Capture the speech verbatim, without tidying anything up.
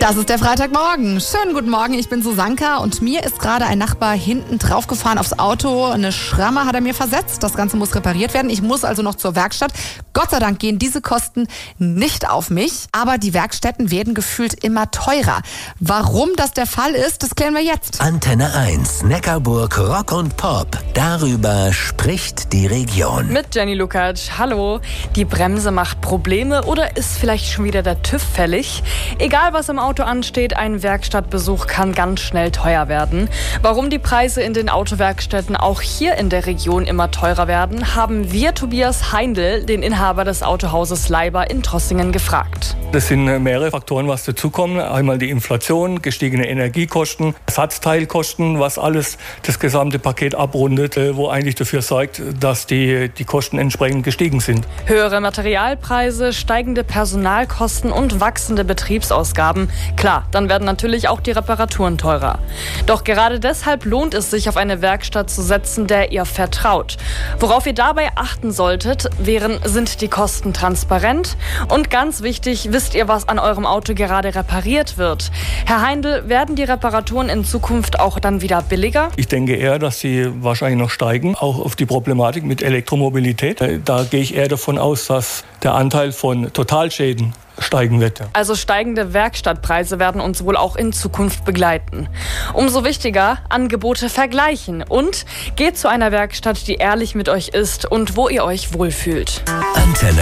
Das ist der Freitagmorgen. Schönen guten Morgen, ich bin Susanka und mir ist gerade ein Nachbar hinten draufgefahren aufs Auto. Eine Schramme hat er mir versetzt. Das Ganze muss repariert werden. Ich muss also noch zur Werkstatt. Gott sei Dank gehen diese Kosten nicht auf mich. Aber die Werkstätten werden gefühlt immer teurer. Warum das der Fall ist, das klären wir jetzt. Antenne eins, Neckarburg Rock und Pop. Darüber spricht die Region. Mit Jenny Lukacs. Hallo. Die Bremse macht Probleme oder ist vielleicht schon wieder der TÜV fällig? Egal was im Auto ansteht, ein Werkstattbesuch kann ganz schnell teuer werden. Warum die Preise in den Autowerkstätten auch hier in der Region immer teurer werden, haben wir Tobias Heindl, den Inhaber des Autohauses Leiber in Trossingen, gefragt. Das sind mehrere Faktoren, was dazukommen. Einmal die Inflation, gestiegene Energiekosten, Ersatzteilkosten, was alles das gesamte Paket abrundet, wo eigentlich dafür sorgt, dass die, die Kosten entsprechend gestiegen sind. Höhere Materialpreise, steigende Personalkosten und wachsende Betriebsausgaben. Klar, dann werden natürlich auch die Reparaturen teurer. Doch gerade deshalb lohnt es sich, auf eine Werkstatt zu setzen, der ihr vertraut. Worauf ihr dabei achten solltet, wären, sind die Kosten transparent und ganz wichtig, wisst ihr, was an eurem Auto gerade repariert wird? Herr Heindl, werden die Reparaturen in Zukunft auch dann wieder billiger? Ich denke eher, dass sie wahrscheinlich noch steigen, auch auf die Problematik mit Elektromobilität. Da gehe ich eher davon aus, dass der Anteil von Totalschäden steigen wird. Also steigende Werkstattpreise werden uns wohl auch in Zukunft begleiten. Umso wichtiger, Angebote vergleichen und geht zu einer Werkstatt, die ehrlich mit euch ist und wo ihr euch wohlfühlt. Antenne